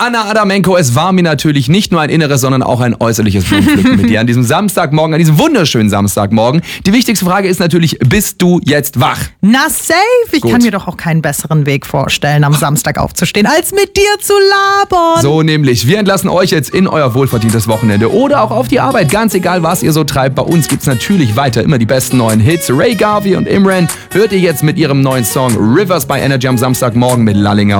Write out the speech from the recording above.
Anna Adamenko, es war mir natürlich nicht nur ein inneres, sondern auch ein äußerliches Blumenpflücken mit dir an diesem Samstagmorgen, an diesem wunderschönen Samstagmorgen. Die wichtigste Frage ist natürlich, bist du jetzt wach? Na safe, ich kann mir doch auch keinen besseren Weg vorstellen, am Samstag aufzustehen, als mit dir zu labern. So nämlich, wir entlassen euch jetzt in euer wohlverdientes Wochenende oder auch auf die Arbeit, ganz egal was ihr so treibt. Bei uns gibt's natürlich weiter immer die besten neuen Hits. Ray Garvey und Imran hört ihr jetzt mit ihrem neuen Song Rivers bei Energy am Samstagmorgen mit Lallinger